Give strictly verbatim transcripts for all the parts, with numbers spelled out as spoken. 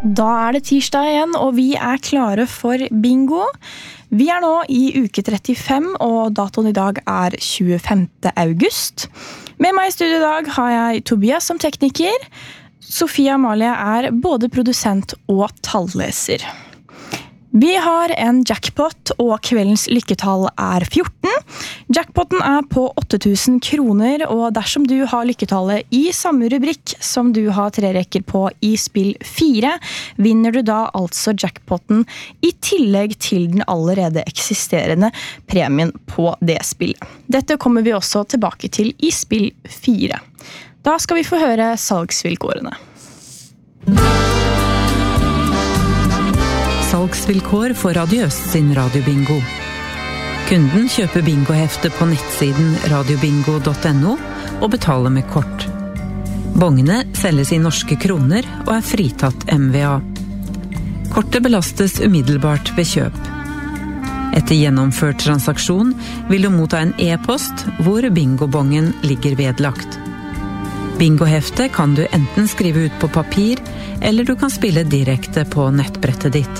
Da er det tirsdag igjen, og vi er klare for bingo. Vi er nå i uke trettifem, og datoen i dag er tjuefemte august. Med meg i studio i dag har jeg Tobias som tekniker. Sofia Amalie er både produsent og tallleser. Vi har en jackpot, og kveldens lykketall er fjorten. Jackpoten er på åtte tusen kroner, og dersom du har lykketallet i samme rubrikk som du har tre rekker på i spill fire, vinner du da altså jackpoten i tillegg til den allerede eksisterende premien på det spillet. Dette kommer vi også tilbake til i spill fire. Da skal vi få høre salgsvilkårene. Salgsvilkår for Radio Øst sin radiobingo. Kunden kjøper bingohefte på nettsiden radiobingo punktum no og betaler med kort. Bongene selges i norske kroner og er fritatt M V A. Kortet belastes umiddelbart ved kjøp. Etter gjennomført transaksjon vil du motta en e-post hvor bingobongen ligger vedlagt. Bingohefte kan du enten skrive ut på papir, eller du kan spille direkte på nettbrettet ditt.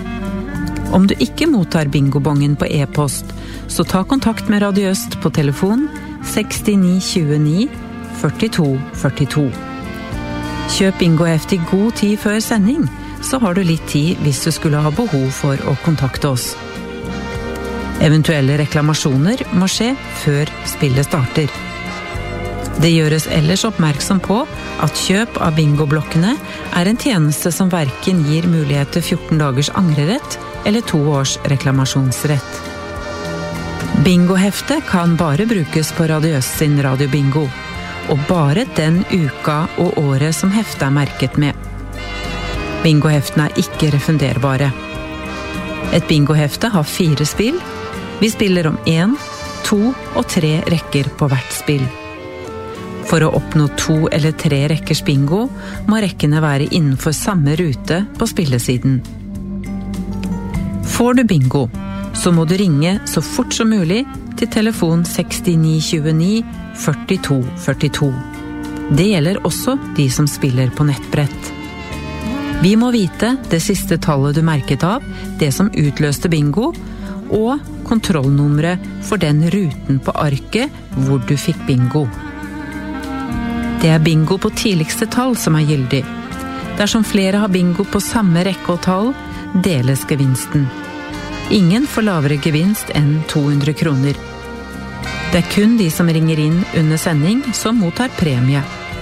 Om du ikke mottar bingobongen på e-post, så ta kontakt med Radio Øst på telefon seks ni to ni førtito førtito. Kjøp bingohefte i god tid før sending, så har du litt tid hvis du skulle ha behov for å kontakte oss. Eventuelle reklamasjoner må skje før spillet starter. Det gjøres ellers oppmerksom på at kjøp av bingoblokkene er en tjeneste som hverken gir mulighet til fjorten dagers angrerett eller to års reklamasjonsrett. Bingohefte kan bare brukes på Radio Øst sin radiobingo, og bare den uka og året som heftet er merket med. Bingoheftene er ikke refunderbare. Et bingohefte har fire spill. Vi spiller om en, to og tre rekker på hvert spill. For å oppnå to eller tre rekkers bingo må rekkene være innenfor samme rute på spillesiden. Får du bingo, så må du ringe så fort som mulig til telefon seks ni to ni førtito førtito. Det gjelder også de som spiller på nettbrett. Vi må vite det siste tallet du merket av, det som utløste bingo, og kontrollnummeret for den ruten på arket hvor du fikk bingo. Det er bingo på tidligste tall som er gyldig. Dersom flere har bingo på samme rekke og tall, deles gevinsten. Ingen får lavere gevinst enn to hundre kroner. Det er kun de som ringer inn under sending som mottar premie.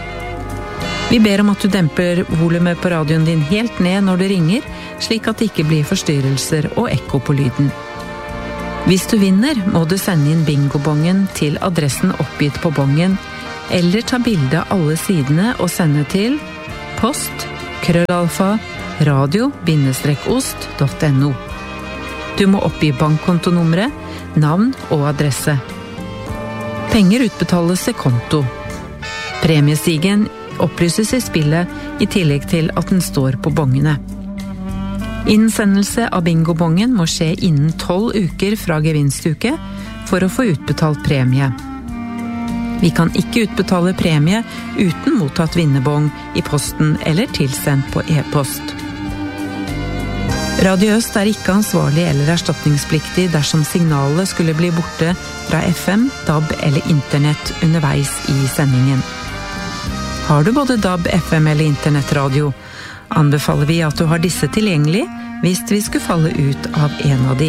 Vi ber om at du demper volumet på radioen din helt ned når du ringer, slik at det ikke blir forstyrrelser og ekko på lyden. Hvis du vinner, må du sende inn bingobongen til adressen oppgitt på bongen, eller ta bilde av alle sidene og sende til post krøllalfa radio ost punktum no. Du må oppgi bankkontonummeret, navn og adresse. Penger utbetales til konto. Premiestigen opplyses i spillet i tillegg til at den står på bongene. Innsendelse av bingobongen må skje innen tolv uker fra gevinstuke for å få utbetalt premie. Vi kan ikke utbetale premie uten mottatt vinnerbong i posten eller tilsendt på e-post. Radio Øst er ikke ansvarlig eller erstatningspliktig dersom signalet skulle bli borte fra F M, D A B eller internett underveis i sendingen. Har du både D A B, F M eller internettradio, anbefaler vi at du har disse tilgjengelig hvis vi skulle falle ut av en av de.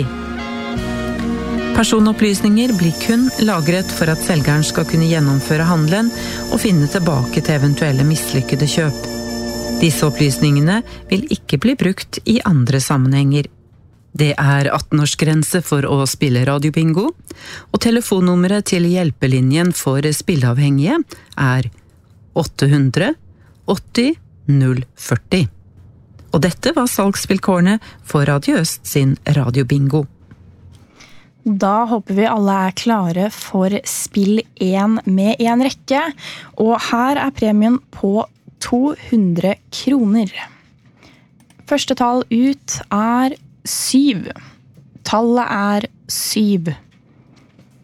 Personopplysninger blir kun lagret for at selgeren skal kunne gjennomføre handelen og finne tilbake til eventuelle mislykkede kjøp. Disse opplysningene vil ikke bli brukt i andre sammenhenger. Det er atten-årsgrense for å spille radiobingo, og telefonnummeret til hjelpelinjen for spilleavhengige er åtte hundre åtti null førti. Og dette var salgsvilkårene for Radio Øst sin radiobingo. Da håper vi alle er klare for spill én med en rekke, og her er premien på to hundre kroner. Første tall ut er syv. Tallet er syv.